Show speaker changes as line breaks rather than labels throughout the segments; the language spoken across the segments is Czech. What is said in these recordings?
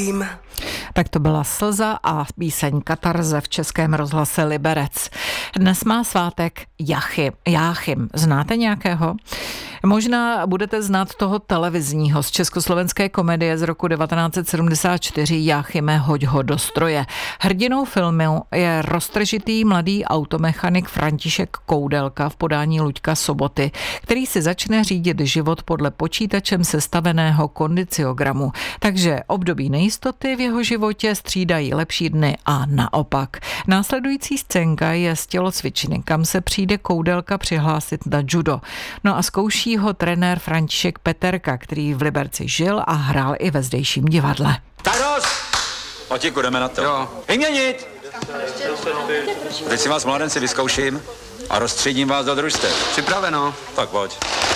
vím.
Tak to byla Slza a píseň Katarze v Českém rozhlase Liberec. Dnes má svátek Jáchym. Znáte nějakého? Možná budete znát toho televizního z československé komedie z roku 1974 Jáchyme, hoď ho do stroje. Hrdinou filmu je roztržitý mladý automechanik František Koudelka v podání Luďka Soboty, který si začne řídit život podle počítačem sestaveného kondiciogramu. Takže období nejistoty v jeho životě střídají lepší dny a naopak. Následující scénka je z tělocvičny, kam se přijde Koudelka přihlásit na judo. No a zkouší ho trenér František Peterka, který v Liberci žil a hrál i ve zdejším divadle.
Tak dost! Otíku, jdeme na to.
Jo.
Vyměnit! Teď si vás, mladenci, vyzkouším a rozstřídím vás do družstev.
Připraveno.
Tak pojď.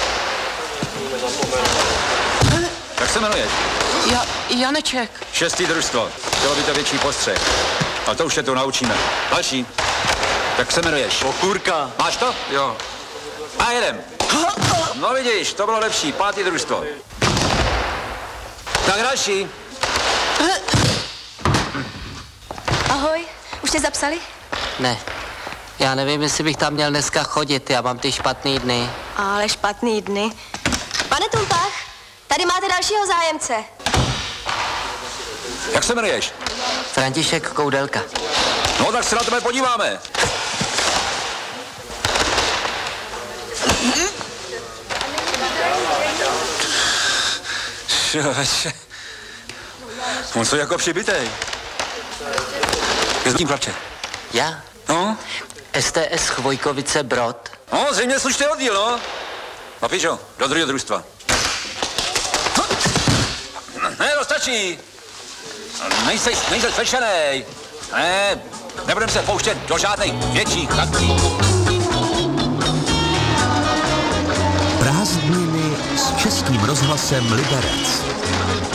Jak se jmenuješ?
Janeček.
6. družstvo. Chtělo by to větší postřeh. A to už se tu naučíme. Další. Jak se jmenuješ?
Okůrka.
Máš to?
Jo.
A jedem. No vidíš, to bylo lepší. 5. družstvo. Tak další.
Ahoj, už tě zapsali?
Ne, já nevím, jestli bych tam měl dneska chodit, já mám ty špatný dny.
Ale špatný dny. Pane Tumpách, tady máte dalšího zájemce.
Jak se jmenuješ?
František Koudelka.
No tak se na tebe podíváme. On jsou jako přibitej. Je s tím plače.
Já?
No?
STS Chvojkovice Brod.
No, zřejmě slušný oddíl, no. No píšo, do druhého družstva. Ne, to stačí. Nejseš slyšenej. Ne, nebudeme se pouštět do žádných větších akcí.
Prázdniny s Českým rozhlasem Liberec.